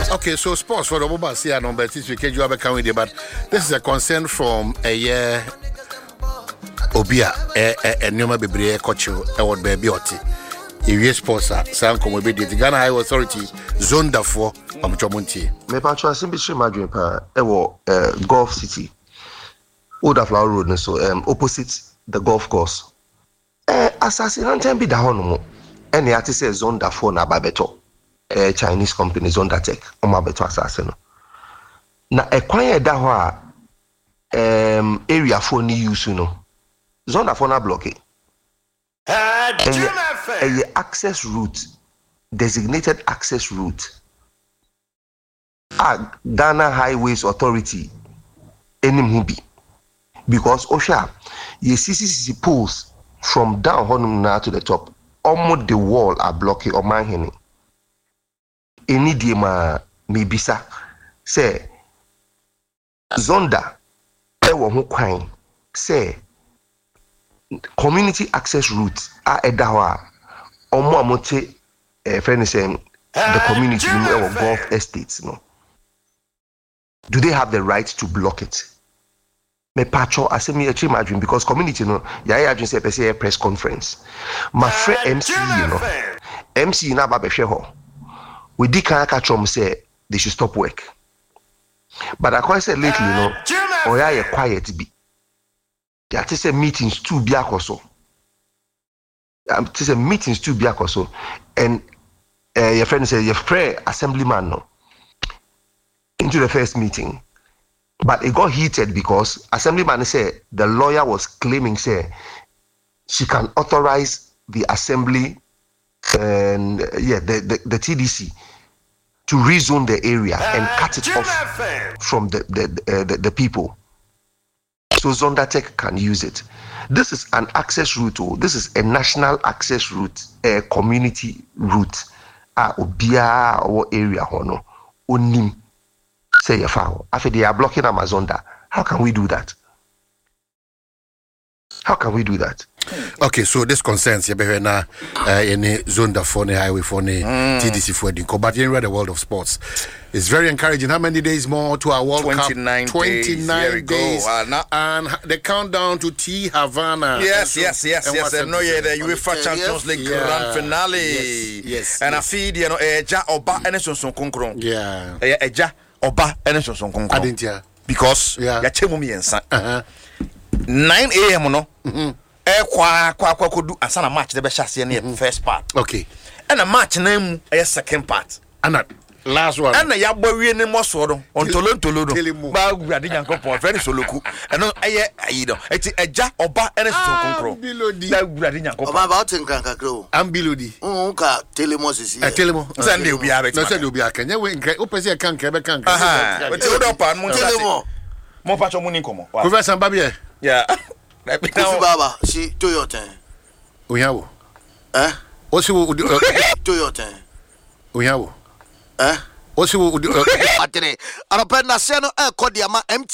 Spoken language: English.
Okay, so sports for the mobile see number 6 we you have a with but this is a concern from a year Obia a Numa Bebre coach award baby oti. If sports san come be the Ghana High Authority zone for Amchomonti. Me patcho asimbi madwen pa Gulf City. Old Flower Road so opposite the golf course. Assassin hunting be da hono. Any artist says zone for na babeto. Chinese company Zonda Tech on my beto assassin. Na acquire da ho area for ni use no. Zonda for na block it. A access route, designated access route. Ghana Highways Authority NMHB. Because Osha, ye CCC poles from down Honum now to the top, almost the wall are blocking or manhene. Any dema mebisa say Zonda ewo ho kwan say community access route a edawa omo amote friend say the community ewo Gulf estates no. Do they have the right to block it? Me patcho asemi echi madwin because community no ya adwin say person press conference. My friend MC MC na ba behwe ho. We did catch them say they should stop work. But I quite said lately, or yeah, quiet be. Yeah, to say meetings to be akoso. To say meetings to be akoso. And your friend said your prayer assemblyman no into the first meeting. But it got heated because assemblyman said the lawyer was claiming say she can authorize the assembly and the TDC to rezone the area and cut it off from the people. So Zonda Tech can use it. This is an access route. This is a national access route, a community route. Obia or area hono onim say your foul. After they are blocking Amazonda. How can we do that? How can we do that? Okay, so this concerns na any zone da for highway for TDC for the but in the world of sports. It's very encouraging. How many days more to our World 29 Cup? 29 days. And the countdown to T Havana. Yes. And no, the UEFA Champions League grand finale. Yes. And I feed Eja Oba and son concron. Yeah. Eja Oba and son concron. I didn't hear. Because ya chemumi and 9 a.m. no. Kwa kodu asana match the best near first part. Okay. And a match name second part. And last one. And ya boy ni mo so do on tolo ba gurade nyankopon very soloku. And no ayido eti eja oba ene so konkro. Da gurade nyankopon. Oba ba otin kan kakro. Ambilodi. Nka telemo sisi. Telemo. Sunday obi abet. No Sunday obi aka. Nya we nkra opese kan be kan. Aha. We te do pan mo telemo. Mo pacho mo ni komo. Professor Mbabie. Yeah. Kofi Baba, si Toyota. Oyawo. Osi Toyota. Oyawo. Osi Atene. Anapenda seno kodi ama MT